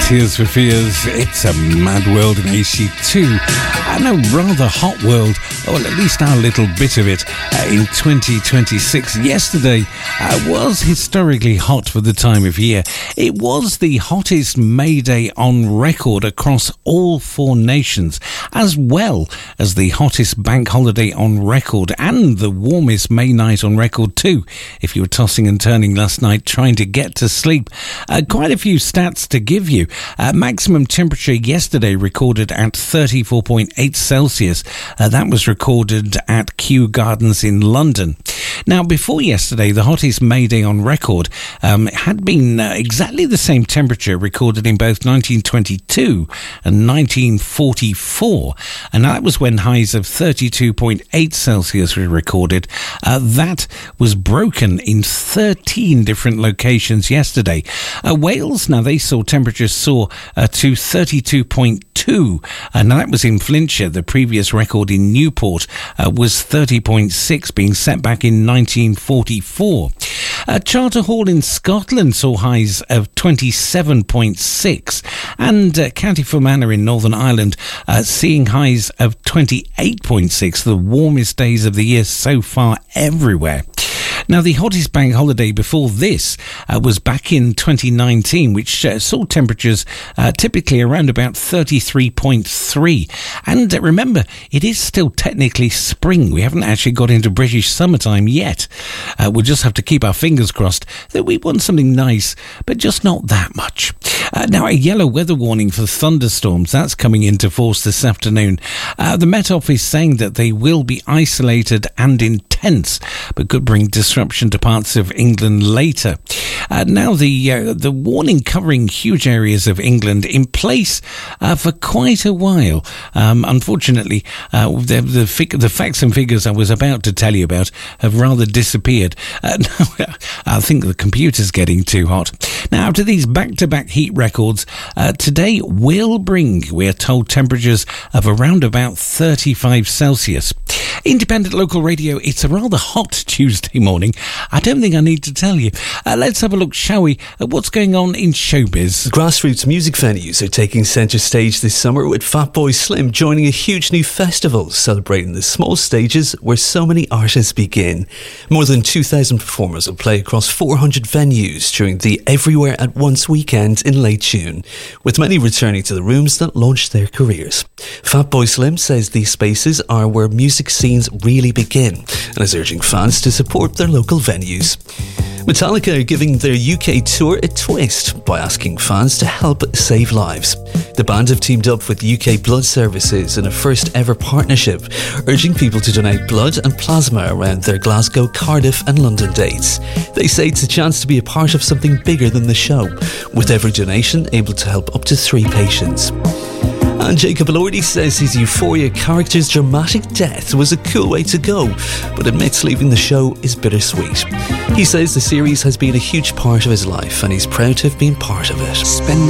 Tears for Fears, It's a Mad World in AC2, and a rather hot world, or at least our little bit of it, in 2026. Yesterday was historically hot for the time of year. It was the hottest May Day on record across all four nations, as well as the hottest bank holiday on record, and the warmest May night on record too, if you were tossing and turning last night trying to get to sleep. Quite a few stats to give you. Maximum temperature yesterday recorded at 34.8 Celsius. That was recorded at Kew Gardens in London. Now, before yesterday, the hottest May Day on record had been exactly the same temperature recorded in both 1922 and 1944. And that was when highs of 32.8 Celsius were recorded. That was broken in 13 different locations yesterday. Wales, now they saw temperatures soar to 32.2, and that was in Flintshire. The previous record in Newport was 30.6, being set back in 1944. Charter Hall in Scotland saw highs of 27.6, and County Fermanagh in Northern Ireland seeing highs of 28.6, the warmest days of the year so far everywhere. Now, the hottest bank holiday before this was back in 2019, which saw temperatures typically around about 33.3. And remember, it is still technically spring. We haven't actually got into British summertime yet. We'll just have to keep our fingers crossed that we want something nice, but just not that much. Now, a yellow weather warning for thunderstorms, that's coming into force this afternoon. The Met Office saying that they will be isolated and intense, but could bring disruption to parts of England later. Now, the warning covering huge areas of England in place for quite a while. Unfortunately, the facts and figures I was about to tell you about have rather disappeared. I think the computer's getting too hot. Now, after these back-to-back heat records, today will bring, we are told, temperatures of around about 35 Celsius. Independent local radio, it's a rather hot Tuesday morning. I don't think I need to tell you. Let's have a look, shall we, at what's going on in showbiz. Grassroots music venues are taking centre stage this summer, with Fatboy Slim joining a huge new festival celebrating the small stages where so many artists begin. More than 2,000 performers will play across 400 venues during the Everywhere at Once weekend in late June, with many returning to the rooms that launched their careers. Fatboy Slim says these spaces are where music scenes really begin, and is urging fans to support their local venues. Metallica are giving their UK tour a twist by asking fans to help save lives. The band have teamed up with UK Blood Services in a first ever partnership, urging people to donate blood and plasma around their Glasgow, Cardiff and London dates. They say it's a chance to be a part of something bigger than the show, with every donation able to help up to 3 patients. And Jacob Elordi says his Euphoria character's dramatic death was a cool way to go, but admits leaving the show is bittersweet. He says the series has been a huge part of his life and he's proud to have been part of it.